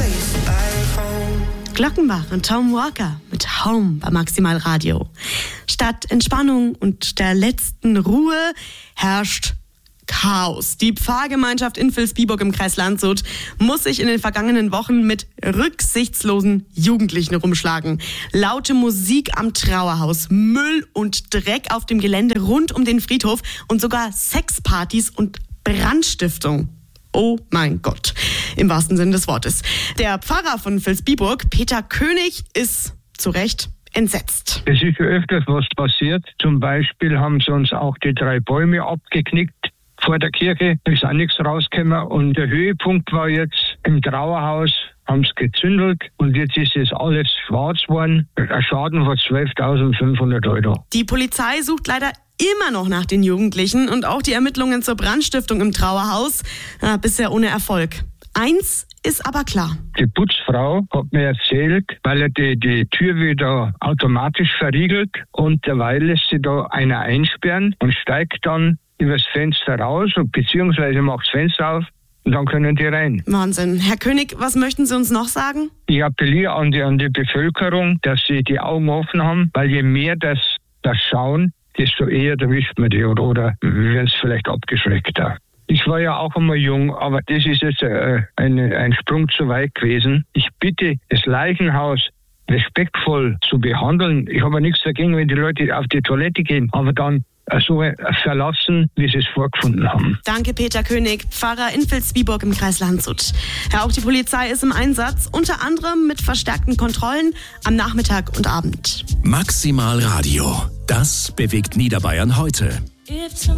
Glockenbach und Tom Walker mit Home bei Maximal Radio. Statt Entspannung und der letzten Ruhe herrscht Chaos. Die Pfarrgemeinschaft in Vilsbiburg im Kreis Landshut muss sich in den vergangenen Wochen mit rücksichtslosen Jugendlichen rumschlagen. Laute Musik am Trauerhaus, Müll und Dreck auf dem Gelände rund um den Friedhof und sogar Sexpartys und Brandstiftung. Oh mein Gott, im wahrsten Sinne des Wortes. Der Pfarrer von Vilsbiburg, Peter König, ist zu Recht entsetzt. Es ist ja öfters was passiert. Zum Beispiel haben sie uns auch die 3 Bäume abgeknickt vor der Kirche. Da ist auch nichts rausgekommen. Und der Höhepunkt war jetzt im Trauerhaus, haben es gezündelt und jetzt ist es alles schwarz geworden. Ein Schaden von 12.500 €. Die Polizei sucht leider immer noch nach den Jugendlichen und auch die Ermittlungen zur Brandstiftung im Trauerhaus bisher ohne Erfolg. Eins ist aber klar. Die Putzfrau hat mir erzählt, weil er die Tür wieder automatisch verriegelt und derweil lässt sie da einer einsperren und steigt dann übers Fenster raus beziehungsweise macht das Fenster auf und dann können die rein. Wahnsinn. Herr König, was möchten Sie uns noch sagen? Ich appelliere an die Bevölkerung, dass sie die Augen offen haben, weil je mehr das schauen, desto eher erwischt man die oder werden es vielleicht abgeschreckter. Ich war ja auch einmal jung, aber das ist jetzt ein Sprung zu weit gewesen. Ich bitte, das Leichenhaus respektvoll zu behandeln. Ich habe nichts dagegen, wenn die Leute auf die Toilette gehen, aber dann so verlassen, wie sie es vorgefunden haben. Danke, Peter König, Pfarrer in Vilsbiburg im Kreis Landshut. Ja, auch die Polizei ist im Einsatz, unter anderem mit verstärkten Kontrollen am Nachmittag und Abend. Maximal Radio, das bewegt Niederbayern heute.